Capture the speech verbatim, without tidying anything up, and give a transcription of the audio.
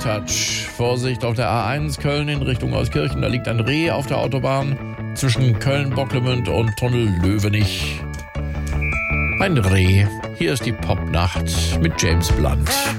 Touch. Vorsicht auf der A eins Köln in Richtung Euskirchen. Da liegt ein Reh auf der Autobahn zwischen Köln-Bocklemünd und Tunnel Löwenich. Ein Reh. Hier ist die Popnacht mit James Blunt.